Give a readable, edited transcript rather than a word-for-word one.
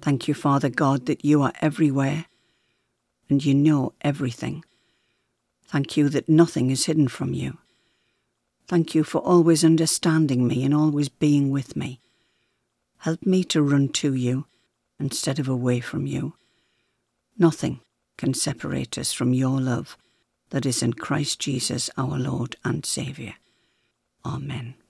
Thank you, Father God, that you are everywhere and you know everything. Thank you that nothing is hidden from you. Thank you for always understanding me and always being with me. Help me to run to you instead of away from you. Nothing can separate us from your love that is in Christ Jesus our Lord and Saviour. Amen.